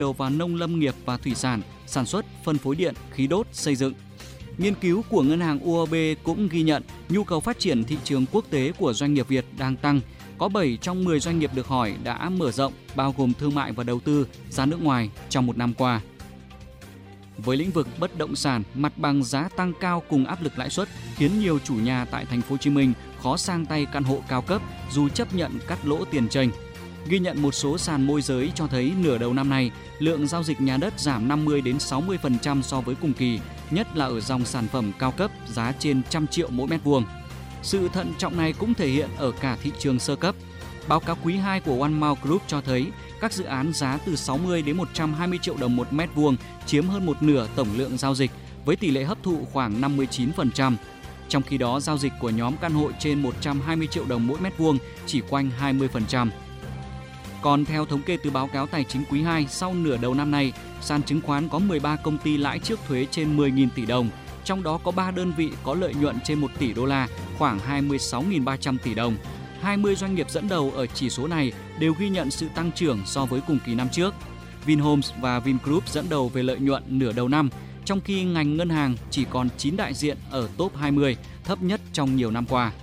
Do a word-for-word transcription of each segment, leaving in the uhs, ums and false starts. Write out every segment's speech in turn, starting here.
đầu vào nông lâm nghiệp và thủy sản, sản xuất, phân phối điện, khí đốt, xây dựng. Nghiên cứu của Ngân hàng u o bê cũng ghi nhận nhu cầu phát triển thị trường quốc tế của doanh nghiệp Việt đang tăng. Có bảy trong mười doanh nghiệp được hỏi đã mở rộng, bao gồm thương mại và đầu tư ra nước ngoài trong một năm qua. Với lĩnh vực bất động sản, mặt bằng giá tăng cao cùng áp lực lãi suất khiến nhiều chủ nhà tại thành phố Hồ Chí Minh khó sang tay căn hộ cao cấp dù chấp nhận cắt lỗ tiền chênh. Ghi nhận một số sàn môi giới cho thấy nửa đầu năm nay, lượng giao dịch nhà đất giảm năm mươi đến sáu mươi phần trăm so với cùng kỳ, nhất là ở dòng sản phẩm cao cấp giá trên trăm triệu mỗi mét vuông. Sự thận trọng này cũng thể hiện ở cả thị trường sơ cấp. Báo cáo quý hai của One Mall Group cho thấy các dự án giá từ sáu mươi đến một trăm hai mươi triệu đồng một mét vuông chiếm hơn một nửa tổng lượng giao dịch với tỷ lệ hấp thụ khoảng năm mươi chín phần trăm. Trong khi đó, giao dịch của nhóm căn hộ trên một trăm hai mươi triệu đồng mỗi mét vuông chỉ quanh hai mươi phần trăm. Còn theo thống kê từ báo cáo tài chính quý hai, sau nửa đầu năm nay, sàn chứng khoán có mười ba công ty lãi trước thuế trên mười nghìn tỷ đồng, trong đó có ba đơn vị có lợi nhuận trên một tỷ đô la, khoảng hai mươi sáu nghìn ba trăm tỷ đồng. hai mươi doanh nghiệp dẫn đầu ở chỉ số này đều ghi nhận sự tăng trưởng so với cùng kỳ năm trước. Vinhomes và Vingroup dẫn đầu về lợi nhuận nửa đầu năm, trong khi ngành ngân hàng chỉ còn chín đại diện ở top hai mươi, thấp nhất trong nhiều năm qua.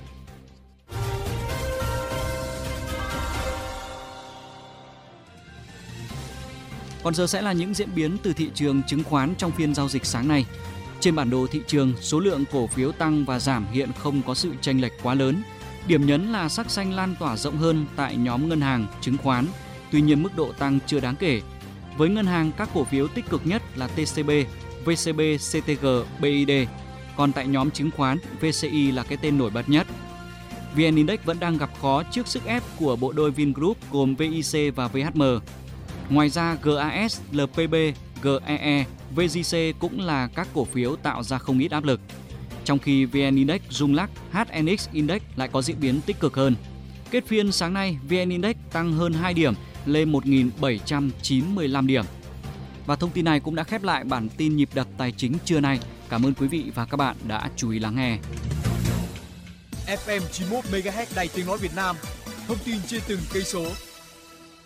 Còn giờ sẽ là những diễn biến từ thị trường chứng khoán trong phiên giao dịch sáng nay. Trên bản đồ thị trường, số lượng cổ phiếu tăng và giảm hiện không có sự chênh lệch quá lớn. Điểm nhấn là sắc xanh lan tỏa rộng hơn tại nhóm ngân hàng, chứng khoán, tuy nhiên mức độ tăng chưa đáng kể. Với ngân hàng, các cổ phiếu tích cực nhất là tê xê bê, vê xê bê, xê tê giê, bê i đê. Còn tại nhóm chứng khoán, vê xê i là cái tên nổi bật nhất. vê en Index vẫn đang gặp khó trước sức ép của bộ đôi Vingroup gồm vê i xê và vê hát em. Ngoài ra, giê a ét, lờ pê bê, giê e e, vê giê xê cũng là các cổ phiếu tạo ra không ít áp lực. Trong khi vê en Index rung lắc, hát en ích Index lại có diễn biến tích cực hơn. Kết phiên sáng nay, vê en Index tăng hơn hai điểm lên một nghìn bảy trăm chín mươi lăm điểm. Và thông tin này cũng đã khép lại bản tin nhịp đập tài chính trưa nay. Cảm ơn quý vị và các bạn đã chú ý lắng nghe. ép em chín mươi mốt mê ga héc Đài Tiếng nói Việt Nam, thông tin trên từng cây số.